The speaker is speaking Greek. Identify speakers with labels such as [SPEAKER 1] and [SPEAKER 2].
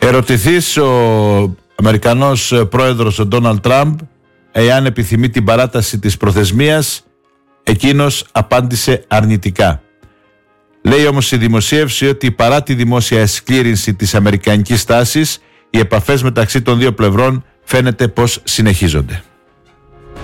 [SPEAKER 1] Ερωτηθείς ο Αμερικανός πρόεδρος ο Ντόναλντ Τραμπ εάν επιθυμεί την παράταση της προθεσμίας, εκείνος απάντησε αρνητικά. Λέει όμως η δημοσίευση ότι παρά τη δημόσια εσκλήρυνση της αμερικανικής στάσης, οι επαφές μεταξύ των δύο πλευρών φαίνεται πως συνεχίζονται.